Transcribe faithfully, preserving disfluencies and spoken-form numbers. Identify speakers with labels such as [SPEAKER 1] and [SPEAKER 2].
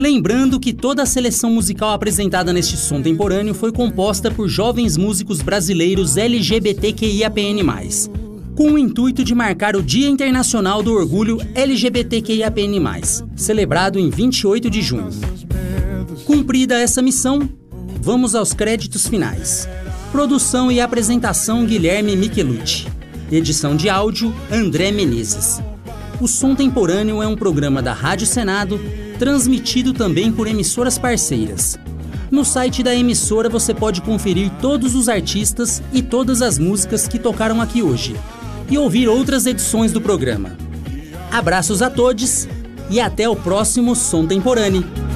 [SPEAKER 1] Lembrando que toda a seleção musical apresentada neste Som Temporâneo foi composta por jovens músicos brasileiros L G B T Q I A P N mais, com o intuito de marcar o Dia Internacional do Orgulho L G B T Q I A P N mais, celebrado em vinte e oito de junho. Cumprida essa missão, vamos aos créditos finais. Produção e apresentação Guilherme Michelucci. Edição de áudio André Menezes. O Som Temporâneo é um programa da Rádio Senado, transmitido também por emissoras parceiras. No site da emissora você pode conferir todos os artistas e todas as músicas que tocaram aqui hoje e ouvir outras edições do programa. Abraços a todos e até o próximo Som Temporâneo.